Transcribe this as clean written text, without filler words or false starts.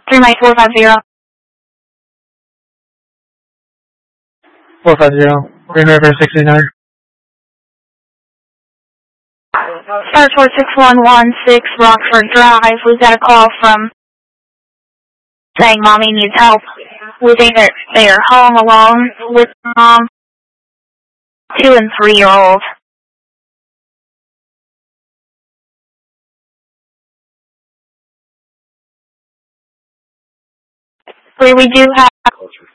39450. 450, Green River 69. Star Tour 6116 Rockford Drive. We've got a call from saying mommy needs help with either they are home alone with mom, 2 and 3-year-old. We do have